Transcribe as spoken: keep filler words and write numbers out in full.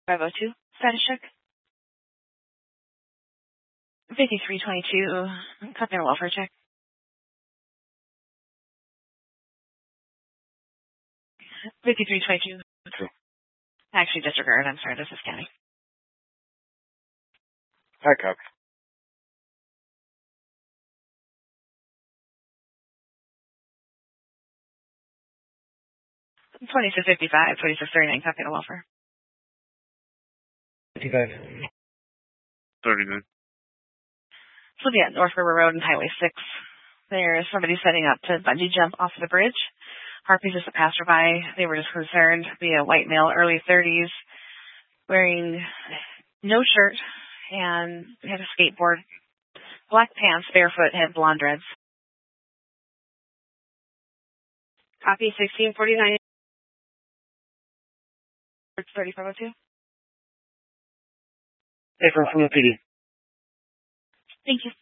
five oh two, status check. fifty-three twenty-two, company welfare check. fifty-three twenty-two. Actually, disregard. I'm sorry, this is county. Hi, Cook. twenty-six fifty-five, twenty-six thirty-nine, company welfare. fifty-five. thirty-nine. So yeah, North River Road and Highway six. There's somebody setting up to bungee jump off the bridge. Harpy's just a passerby. They were just concerned. Be a white male, early thirties, wearing no shirt, and had a skateboard, black pants, barefoot, had blonde dreads. Copy sixteen forty-nine. thirty-five oh two. Hey, from the P D. Thank you.